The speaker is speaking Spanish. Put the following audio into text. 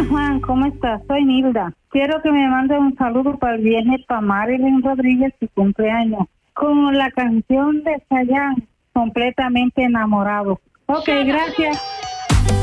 Juan, ¿cómo estás? Soy Nilda. Quiero que me mande un saludo para el viernes para Marilyn Rodríguez, su cumpleaños, con la canción de Chayanne, Completamente Enamorado. Ok, gracias.